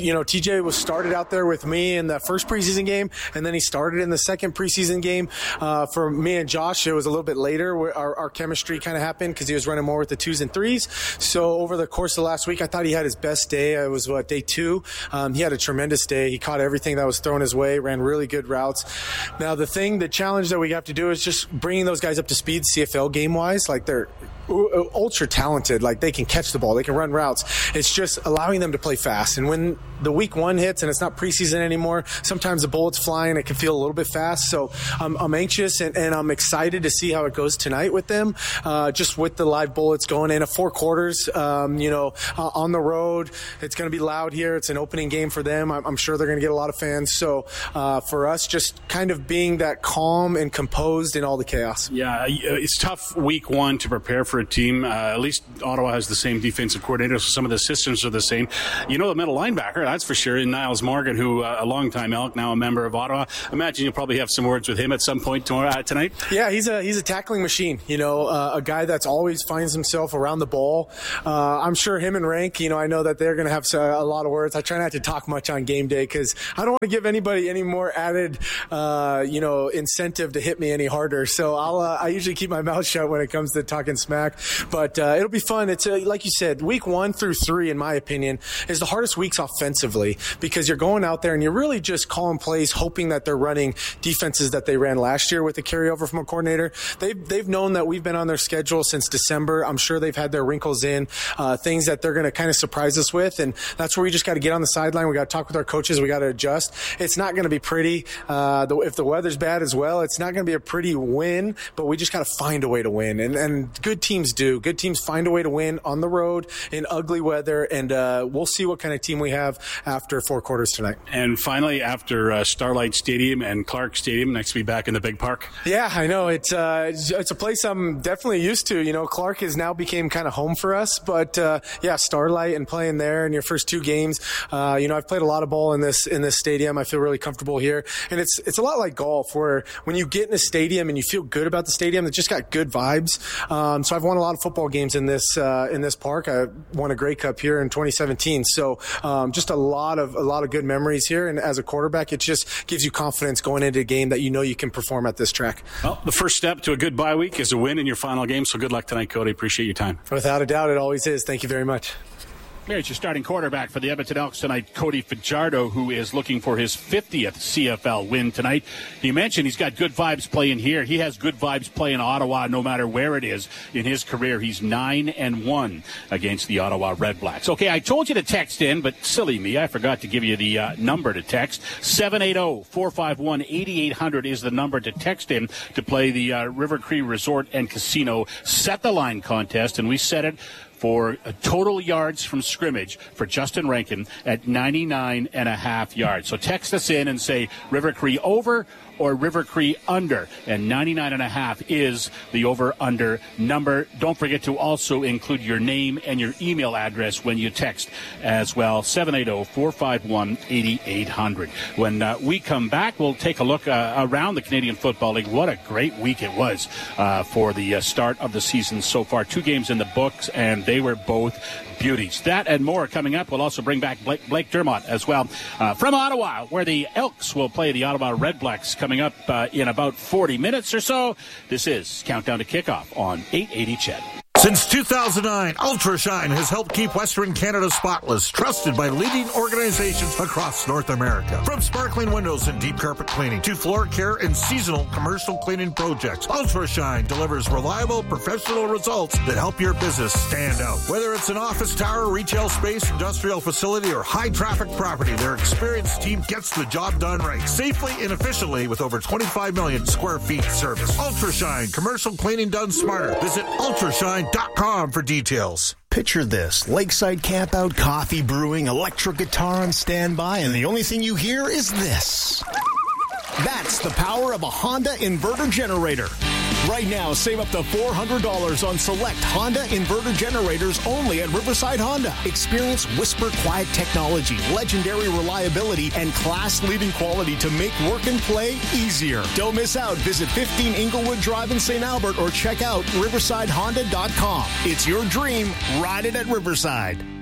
TJ was started out there with me in the first preseason game, and then he started in the second preseason game. For me and Josh, it was a little bit later where our chemistry kind of happened because he was running more with the 2s and 3s. So over the course of the last last week. I thought he had his best day. It was, day 2? He had a tremendous day. He caught everything that was thrown his way, ran really good routes. Now, the challenge that we have to do is just bringing those guys up to speed CFL game-wise. Like, they're ultra talented. Like, they can catch the ball. They can run routes. It's just allowing them to play fast. And when the week 1 hits and it's not preseason anymore, sometimes the bullet's flying. It can feel a little bit fast. So I'm anxious and I'm excited to see how it goes tonight with them. Just with the live bullets going in 4 quarters, on the road. It's going to be loud here. It's an opening game for them. I'm sure they're going to get a lot of fans. So for us, just kind of being that calm and composed in all the chaos. Yeah, it's tough week 1 to prepare for a team. At least Ottawa has the same defensive coordinator, so some of the systems are the same. The middle linebacker, that's for sure, and Niles Morgan, who a longtime Elk, now a member of Ottawa. Imagine you'll probably have some words with him at some point tonight. Yeah, he's a tackling machine. A guy that's always finds himself around the ball. I'm sure him and Rank, I know that they're going to have a lot of words. I try not to talk much on game day because I don't want to give anybody any more added, incentive to hit me any harder. So I usually keep my mouth shut when it comes to talking smack. But it'll be fun. It's like you said, week 1 through 3, in my opinion, is the hardest weeks offensively because you're going out there and you're really just calling plays, hoping that they're running defenses that they ran last year with the carryover from a coordinator. They've known that we've been on their schedule since December. I'm sure they've had their wrinkles in, things that they're going to kind of surprise us with. And that's where we just got to get on the sideline. We got to talk with our coaches. We got to adjust. It's not going to be pretty. If the weather's bad as well, it's not going to be a pretty win, but we just got to find a way to win. And good teams do. Good teams find a way to win on the road in ugly weather, and we'll see what kind of team we have after 4 quarters tonight. And finally, after Starlight Stadium and Clark Stadium, next week back in the big park. Yeah, I know. It's a place I'm definitely used to. Clark has now became kind of home for us, but Starlight and playing there in your first 2 games. I've played a lot of ball in this stadium. I feel really comfortable here, and it's a lot like golf, where when you get in a stadium and you feel good about the stadium, it just got good vibes. So I've won a lot of football games in this park. I won a Grey Cup here in 2017. So just a lot of good memories here. And as a quarterback, it just gives you confidence going into a game that you can perform at this track. Well, the first step to a good bye week is a win in your final game. So good luck tonight, Cody. Appreciate your time. Without a doubt, it always is. Thank you very much. Here's your starting quarterback for the Edmonton Elks tonight, Cody Fajardo, who is looking for his 50th CFL win tonight. You mentioned he's got good vibes playing here. He has good vibes playing Ottawa no matter where it is in his career. He's 9-1 against the Ottawa Redblacks. Okay, I told you to text in, but silly me, I forgot to give you the number to text. 780-451-8800 is the number to text in to play the River Cree Resort and Casino Set the Line contest, and we set it for total yards from scrimmage for Justin Rankin at 99.5 yards. So text us in and say River Cree over or River Cree under, and 99.5 is the over-under number. Don't forget to also include your name and your email address when you text as well, 780-451-8800. When we come back, we'll take a look around the Canadian Football League. What a great week it was for the start of the season so far. 2 games in the books, and they were both beauties. That and more coming up. We'll also bring back Blake Dermott as well from Ottawa, where the Elks will play the Ottawa Redblacks coming up in about 40 minutes or so. This is Countdown to Kickoff on 880 CHED. Since 2009, Ultrashine has helped keep Western Canada spotless, trusted by leading organizations across North America. From sparkling windows and deep carpet cleaning to floor care and seasonal commercial cleaning projects, Ultrashine delivers reliable, professional results that help your business stand out. Whether it's an office tower, retail space, industrial facility, or high-traffic property, their experienced team gets the job done right, safely and efficiently with over 25 million square feet service. Ultrashine, commercial cleaning done smarter. Visit ultrashine.com for details. Picture this: lakeside campout, coffee brewing, electric guitar on standby, and the only thing you hear is this. That's the power of a Honda inverter generator. Right now, save up to $400 on select Honda inverter generators only at Riverside Honda. Experience whisper quiet technology, legendary reliability, and class-leading quality to make work and play easier. Don't miss out. Visit 15 Inglewood Drive in St. Albert or check out riversidehonda.com. It's your dream. Ride it at Riverside.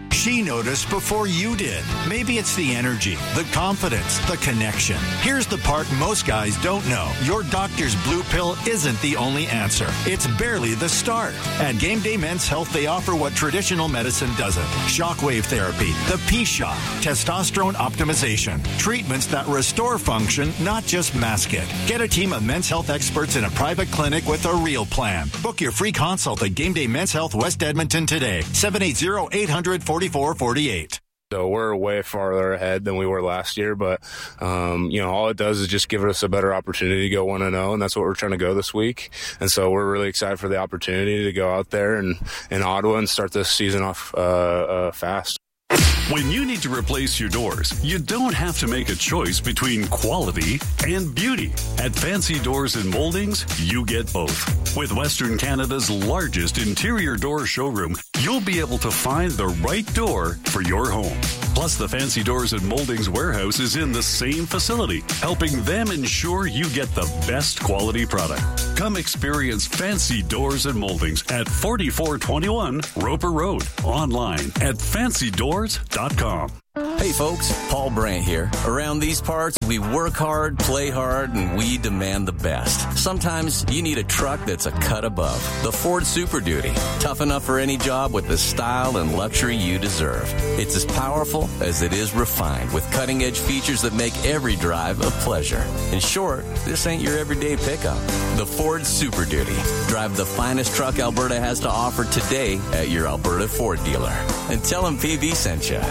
She noticed before you did. Maybe it's the energy, the confidence, the connection. Here's the part most guys don't know. Your doctor's blue pill isn't the only answer. It's barely the start. At Game Day Men's Health, they offer what traditional medicine doesn't. Shockwave therapy, the P-Shot, testosterone optimization, treatments that restore function, not just mask it. Get a team of Men's Health experts in a private clinic with a real plan. Book your free consult at Game Day Men's Health West Edmonton today. 780-800-4448. So we're way farther ahead than we were last year, but, all it does is just give us a better opportunity to go 1-0, and that's what we're trying to go this week. And so we're really excited for the opportunity to go out there and in Ottawa and start this season off fast. When you need to replace your doors, you don't have to make a choice between quality and beauty. At Fancy Doors and Moldings, you get both. With Western Canada's largest interior door showroom, you'll be able to find the right door for your home. Plus, the Fancy Doors and Moldings warehouse is in the same facility, helping them ensure you get the best quality product. Come experience Fancy Doors and Moldings at 4421 Roper Road. Online at fancydoors.com. Hey folks, Paul Brandt here. Around these parts, we work hard, play hard, and we demand the best. Sometimes you need a truck that's a cut above. The Ford Super Duty. Tough enough for any job with the style and luxury you deserve. It's as powerful as it is refined, with cutting-edge features that make every drive a pleasure. In short, this ain't your everyday pickup. The Ford Super Duty. Drive the finest truck Alberta has to offer today at your Alberta Ford dealer. And tell them PV sent you.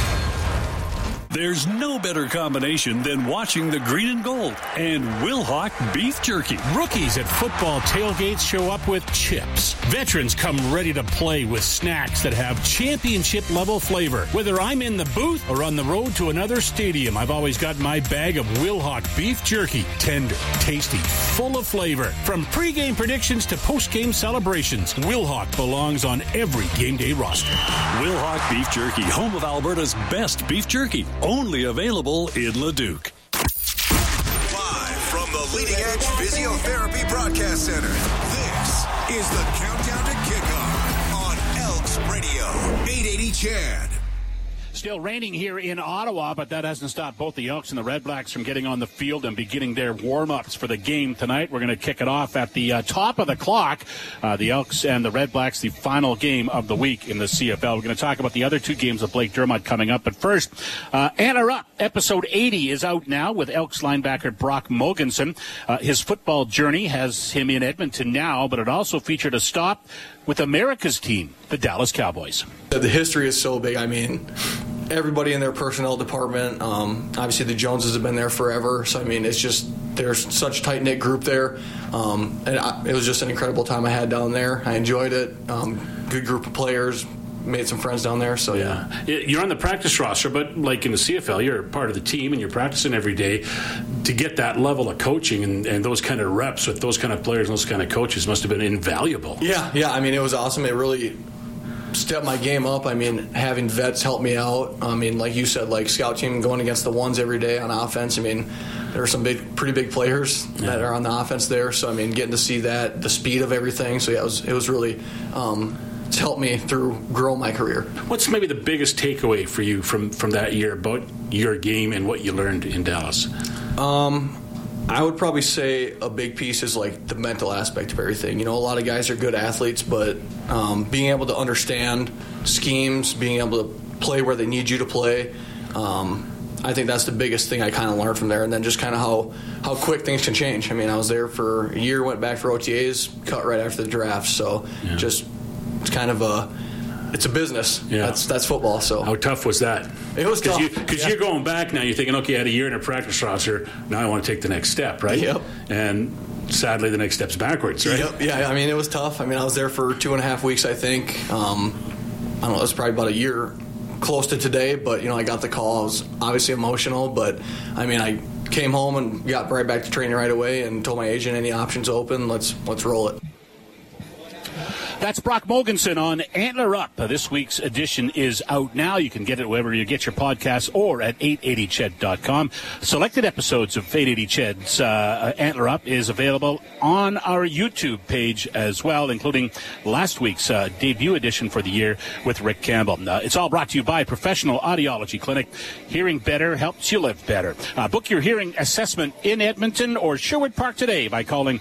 There's no better combination than watching the green and gold and Wilhauk beef jerky. Rookies at football tailgates show up with chips. Veterans come ready to play with snacks that have championship-level flavor. Whether I'm in the booth or on the road to another stadium, I've always got my bag of Wilhauk beef jerky. Tender, tasty, full of flavor. From pregame predictions to postgame celebrations, Wilhauk belongs on every game day roster. Wilhauk beef jerky, home of Alberta's best beef jerky. Only available in Leduc. Live from the Leading Edge Physiotherapy Broadcast Center, this is the Countdown to Kickoff on Elks Radio, 880 CHAD. Still raining here in Ottawa, but that hasn't stopped both the Elks and the Red Blacks from getting on the field and beginning their warm-ups for the game tonight. We're going to kick it off at the top of the clock. The Elks and the Red Blacks, the final game of the week in the CFL. We're going to talk about the other two games of Blake Dermott coming up. But first, Anna Rupp, episode 80 is out now with Elks linebacker Brock Mogensen. His football journey has him in Edmonton now, but it also featured a stop with America's team, the Dallas Cowboys. The history is so big. I mean, everybody in their personnel department, obviously the Joneses have been there forever. So, I mean, it's just, there's such a tight-knit group there. It was just an incredible time I had down there. I enjoyed it. Good group of players. Made some friends down there, so yeah. You're on the practice roster, but like in the CFL, you're part of the team and you're practicing every day. To get that level of coaching and those kind of reps with those kind of players and those kind of coaches must have been invaluable. Yeah. I mean, it was awesome. It really stepped my game up. I mean, having vets help me out. I mean, like you said, like scout team going against the ones every day on offense. I mean, there are some pretty big players that are on the offense there. So, I mean, getting to see that, the speed of everything. So, yeah, it was really it's helped me grow my career. What's maybe the biggest takeaway for you from that year about your game and what you learned in Dallas? I would probably say a big piece is like the mental aspect of everything. You know, a lot of guys are good athletes, but being able to understand schemes, being able to play where they need you to play, I think that's the biggest thing I kind of learned from there. And then just kind of how quick things can change. I mean, I was there for a year, went back for OTAs, cut right after the draft. So just it's kind of it's a business. Yeah. That's football. So how tough was that? It was tough. Because you're going back now. You're thinking, okay, I had a year in a practice roster. Now I want to take the next step, right? Yep. And sadly, the next step's backwards, right? Yep. Yeah. I mean, it was tough. I mean, I was there for 2.5 weeks, I think. I don't know. It was probably about a year, close to today. But I got the call. I was obviously emotional, but I mean, I came home and got right back to training right away and told my agent any options open. Let's roll it. That's Brock Mogensen on Antler Up. This week's edition is out now. You can get it wherever you get your podcasts or at 880ched.com. Selected episodes of 880 Ched's Antler Up is available on our YouTube page as well, including last week's debut edition for the year with Rick Campbell. It's all brought to you by Professional Audiology Clinic. Hearing better helps you live better. Book your hearing assessment in Edmonton or Sherwood Park today by calling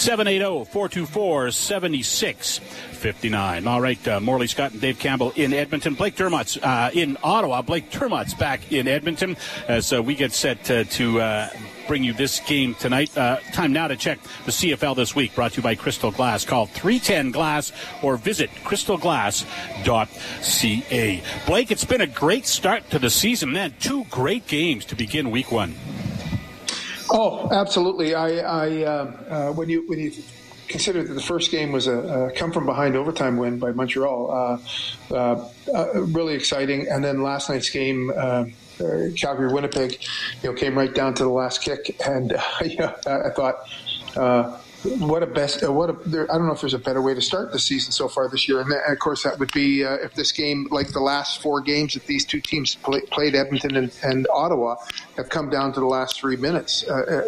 780-424-7659. All right, Morley Scott and Dave Campbell in Edmonton. Blake Dermott's in Ottawa. Blake Dermott's back in Edmonton as we get set to bring you this game tonight. Time now to check the CFL this week, brought to you by Crystal Glass. Call 310-GLASS or visit crystalglass.ca. Blake, it's been a great start to the season, man. 2 great games to begin week 1. Oh, absolutely. When you consider that the first game was a come-from-behind overtime win by Montreal, really exciting. And then last night's game, Calgary-Winnipeg, came right down to the last kick, and I thought, I don't know if there's a better way to start the season so far this year. And of course, that would be if this game, like the last 4 games that these two teams played, Edmonton and Ottawa, have come down to the last 3 minutes.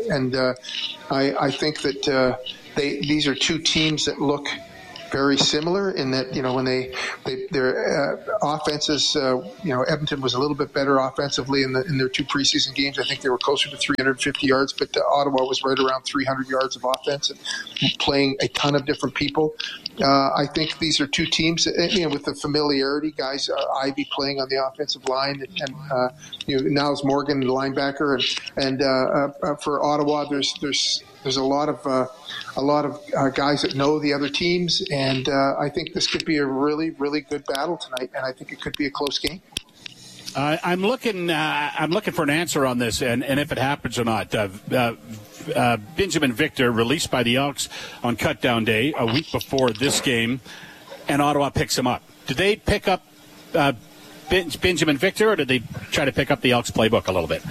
I think that these are two teams that look very similar in that, when their offenses, Edmonton was a little bit better offensively in their 2 preseason games. I think they were closer to 350 yards, but Ottawa was right around 300 yards of offense and playing a ton of different people. I think these are 2 teams, with the familiarity, guys, Ivy playing on the offensive line, and Niles Morgan, the linebacker, and for Ottawa, there's a lot of guys that know the other teams, and I think this could be a really, really good battle tonight, and I think it could be a close game. I'm looking for an answer on this, and if it happens or not. Benjamin Victor released by the Elks on cutdown day a week before this game, and Ottawa picks him up. Did they pick up Benjamin Victor, or did they try to pick up the Elks playbook a little bit?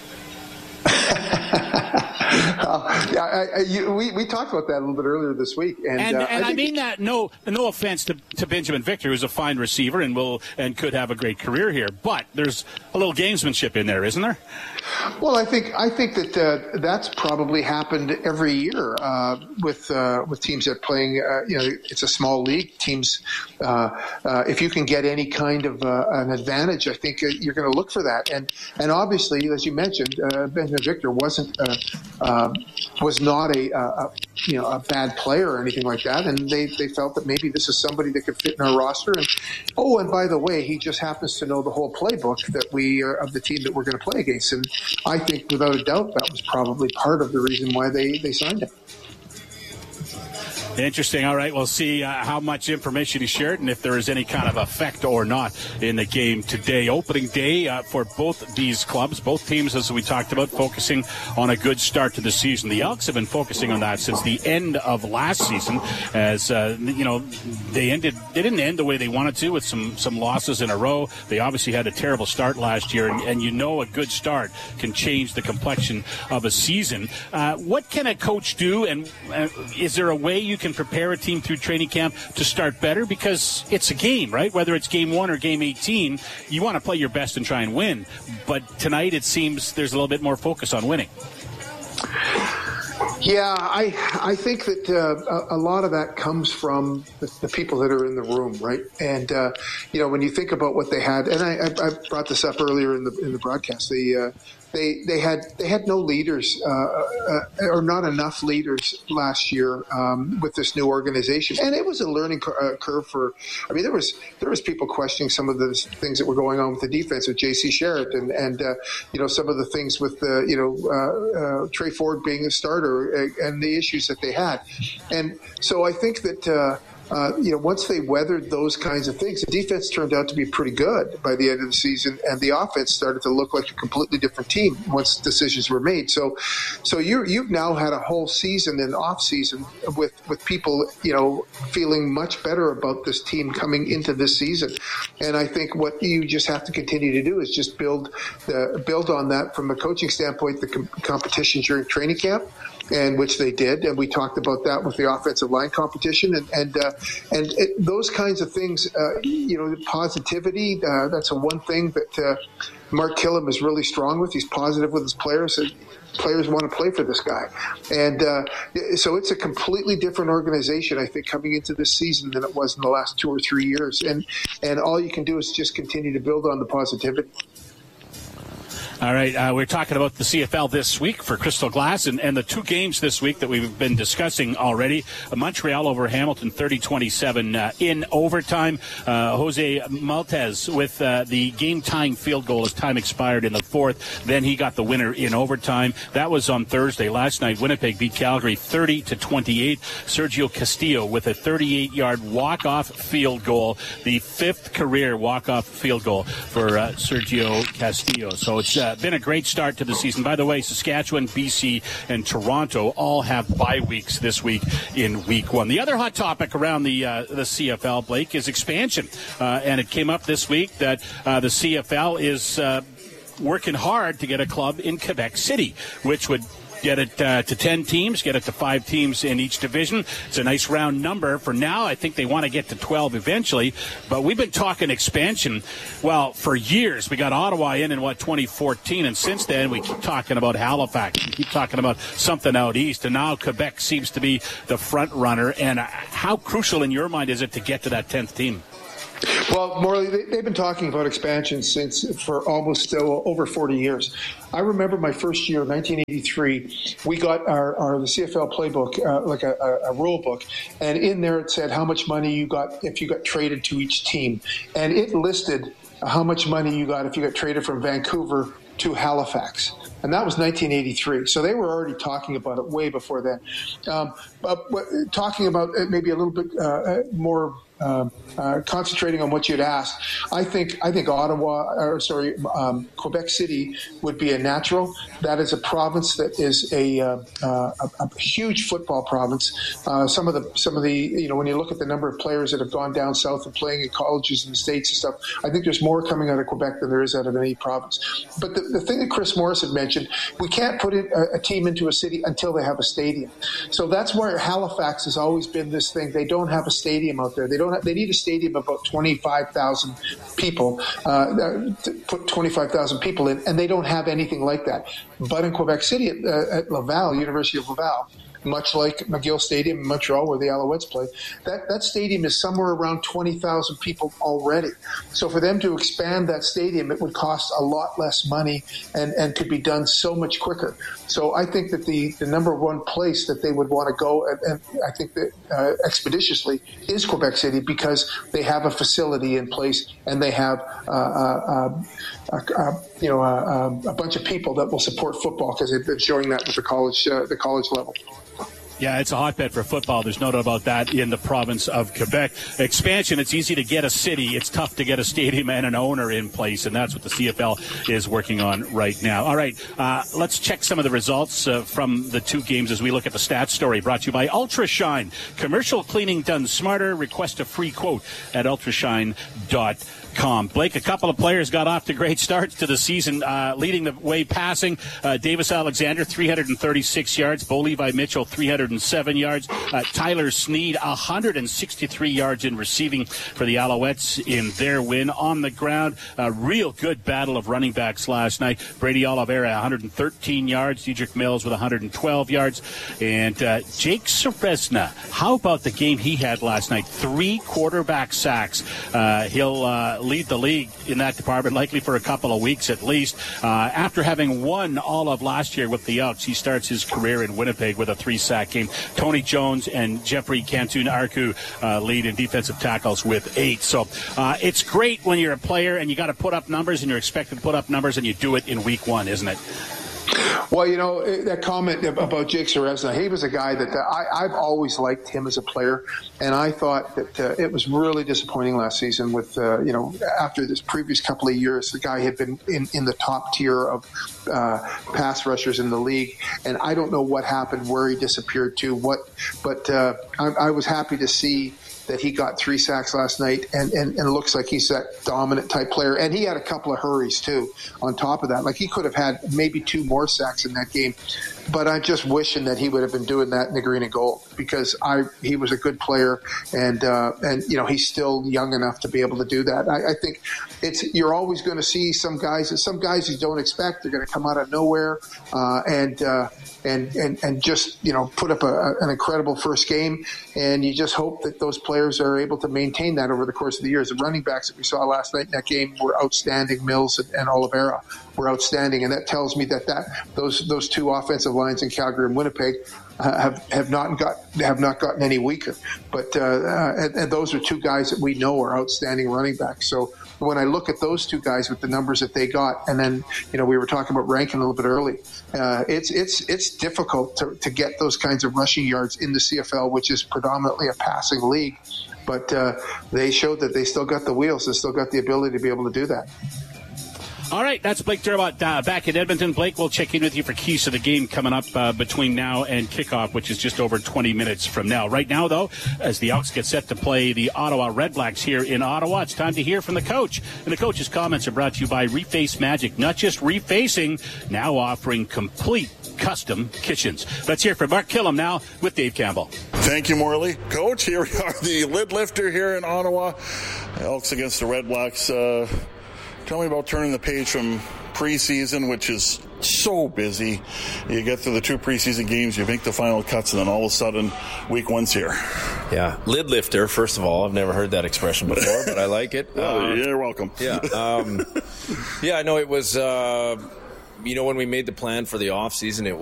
We talked about that a little bit earlier this week, and I mean that no offense to Benjamin Victor, who's a fine receiver and could have a great career here, but there's a little gamesmanship in there, isn't there? Well, I think that that's probably happened every year with teams that are playing. It's a small league. Teams, if you can get any kind of an advantage, I think you're going to look for that. And obviously, as you mentioned, Benjamin Victor was not a bad player or anything like that, and they felt that maybe this is somebody that could fit in our roster. And by the way, he just happens to know the whole playbook that we of the team that we're going to play against. And I think, without a doubt, that was probably part of the reason why they signed him. Interesting. All right, we'll see how much information he shared and if there is any kind of effect or not in the game today. Opening day for both these clubs, both teams, as we talked about, focusing on a good start to the season. The Elks have been focusing on that since the end of last season, as they didn't end the way they wanted to, with some losses in a row. They obviously had a terrible start last year, and a good start can change the complexion of a season. What can a coach do, and is there a way you can prepare a team through training camp to start better? Because it's a game, right? Whether it's game 1 or game 18, you want to play your best and try and win. But tonight it seems there's a little bit more focus on winning. Yeah, I think that a lot of that comes from the people that are in the room, right? And when you think about what they had, and I brought this up earlier in the broadcast, They had no leaders or not enough leaders last year with this new organization, and it was a learning curve for. I mean, there was people questioning some of the things that were going on with the defense with J.C. Sherritt and some of the things with Trey Ford being a starter and the issues that they had, and so I think that. Once they weathered those kinds of things, the defense turned out to be pretty good by the end of the season, and the offense started to look like a completely different team once decisions were made. So you've now had a whole season and off season with people, feeling much better about this team coming into this season. And I think what you just have to continue to do is just build on that from a coaching standpoint, the competition during training camp. And which they did, and we talked about that with the offensive line competition, and those kinds of things, positivity. That's one thing that Mark Killam is really strong with. He's positive with his players. Players want to play for this guy. And so it's a completely different organization, I think, coming into this season than it was in the last 2 or 3 years. And all you can do is just continue to build on the positivity. All right, we're talking about the CFL this week for Crystal Glass and the two games this week that we've been discussing already. Montreal over Hamilton, 30-27 in overtime. Jose Maltez with the game-tying field goal as time expired in the fourth. Then he got the winner in overtime. That was on Thursday. Last night, Winnipeg beat Calgary 30-28. Sergio Castillo with a 38-yard walk-off field goal, the fifth career walk-off field goal for Sergio Castillo. So it's been a great start to the season. By the way, Saskatchewan, BC, and Toronto all have bye weeks this week in week one. The other hot topic around the CFL, Blake, is expansion. And it came up this week that the CFL is working hard to get a club in Quebec City, which would get it to 10 teams, get it to 5 teams in each division. It's a nice round number. For now, I think they want to get to 12 eventually. But we've been talking expansion, well, for years. We got Ottawa in 2014, and since then we keep talking about Halifax. We keep talking about something out east, and now Quebec seems to be the front runner. And how crucial in your mind is it to get to that 10th team? Well, Morley, they've been talking about expansion for almost over 40 years. I remember my first year, 1983, we got the CFL playbook, like a rule book, and in there it said how much money you got if you got traded to each team. And it listed how much money you got if you got traded from Vancouver to Halifax. And that was 1983. So they were already talking about it way before then. But talking about it maybe a little bit more concentrating on what you'd asked, I think Quebec City would be a natural. That is a province that is a huge football province. Some of the when you look at the number of players that have gone down south and playing in colleges in the States and stuff, I think there's more coming out of Quebec than there is out of any province. But the thing that Chris Morris had mentioned, we can't put a team into a city until they have a stadium. So that's where Halifax has always been this thing. They don't have a stadium out there. They need a stadium of about 25,000 people, to put 25,000 people in, and they don't have anything like that. But in Quebec City, at Laval, University of Laval, much like McGill Stadium in Montreal where the Alouettes play, that stadium is somewhere around 20,000 people already. So for them to expand that stadium, it would cost a lot less money and could be done so much quicker. So I think that the number one place that they would want to go, and I think that expeditiously, is Quebec City, because they have a facility in place and they have a bunch of people that will support football, because they've been showing that with the college level. Yeah, it's a hotbed for football. There's no doubt about that in the province of Quebec. Expansion, it's easy to get a city. It's tough to get a stadium and an owner in place, and that's what the CFL is working on right now. All right, let's check some of the results from the two games as we look at the stats story brought to you by Ultrashine. Commercial cleaning done smarter. Request a free quote at ultrashine.com. Blake, a couple of players got off to great starts to the season, leading the way passing. Davis Alexander, 336 yards. Bo Levi Mitchell, 307 yards. Tyler Sneed, 163 yards in receiving for the Alouettes in their win. On the ground, a real good battle of running backs last night. Brady Oliveira, 113 yards. Dedrick Mills with 112 yards. And Jake Ceresna, how about the game he had last night? 3 quarterback sacks. He'll lead the league in that department, likely for a couple of weeks at least. After having won all of last year with the Elks, he starts his career in Winnipeg with a 3-sack game. Tony Jones and Jeffrey Cantun-Arcu lead in defensive tackles with 8. So it's great when you're a player and you got to put up numbers and you're expected to put up numbers, and you do it in week 1, isn't it? Well, that comment about Jake Ceresna, he was a guy that I've always liked him as a player, and I thought that it was really disappointing last season with, after this previous couple of years, the guy had been in the top tier of pass rushers in the league, and I don't know what happened, where he disappeared to, but I was happy to see that he got 3 sacks last night, and it looks like he's that dominant type player. And he had a couple of hurries too on top of that. Like, he could have had maybe 2 more sacks in that game. but I'm just wishing that he would have been doing that in the green and gold, because he was a good player, and he's still young enough to be able to do that. I think you're always going to see some guys you don't expect. They're going to come out of nowhere and just put up an incredible first game, and you just hope that those players are able to maintain that over the course of the years. The running backs that we saw last night in that game were outstanding. Mills and Oliveira were outstanding, and that tells me that those two offensive lines in Calgary and Winnipeg have not gotten any weaker. But and those are two guys that we know are outstanding running backs. So when I look at those two guys with the numbers that they got, and then we were talking about Rankin a little bit early, it's difficult to get those kinds of rushing yards in the CFL, which is predominantly a passing league. But they showed that they still got the wheels, they still got the ability to be able to do that. All right, that's Blake Dermott back in Edmonton. Blake, we'll check in with you for keys to the game coming up between now and kickoff, which is just over 20 minutes from now. Right now, though, as the Elks get set to play the Ottawa Redblacks here in Ottawa, it's time to hear from the coach. And the coach's comments are brought to you by Reface Magic. Not just refacing, now offering complete custom kitchens. Let's hear from Mark Killam now with Dave Campbell. Thank you, Morley. Coach, here we are, the lid lifter here in Ottawa. Elks against the Redblacks. Tell me about turning the page from preseason, which is so busy. You get through the 2 preseason games, you make the final cuts, and then all of a sudden, week 1's here. Yeah, lid lifter, first of all. I've never heard that expression before, but I like it. You're welcome. Yeah. I know it was... when we made the plan for the off season, it